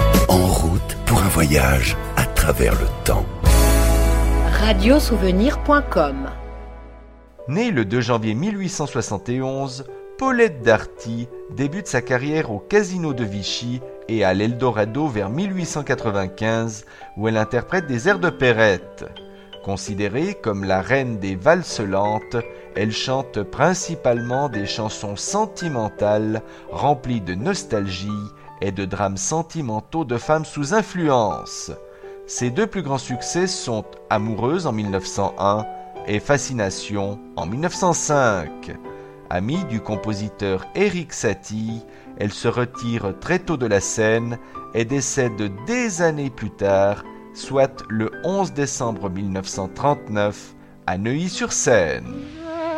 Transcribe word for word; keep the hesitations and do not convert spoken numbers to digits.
En route pour un voyage à travers le temps. radio souvenir point com. Née le deux janvier mille huit cent soixante et onze, Paulette Darty débute sa carrière au Casino de Vichy et à l'Eldorado vers mille huit cent quatre-vingt-quinze, où elle interprète des airs d'opérette. Considérée comme la reine des valses lentes, elle chante principalement des chansons sentimentales remplies de nostalgie et de drames sentimentaux de femmes sous influence. Ses deux plus grands succès sont Amoureuse en mille neuf cent un et Fascination en mille neuf cent cinq. Amie du compositeur Erik Satie, elle se retire très tôt de la scène et décède des années plus tard, soit le onze décembre mille neuf cent trente-neuf, à Neuilly-sur-Seine.